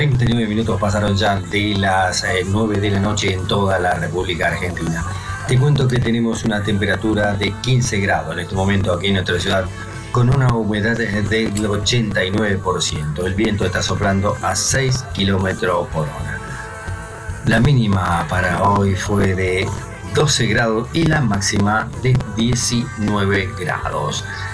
39 minutos pasaron ya de las 9 de la noche en toda la República Argentina. Te cuento que tenemos una temperatura de 15 grados en este momento aquí en nuestra ciudad, con una humedad del 89%. El viento está soplando a 6 kilómetros por hora. La mínima para hoy fue de 12 grados y la máxima de 19 grados.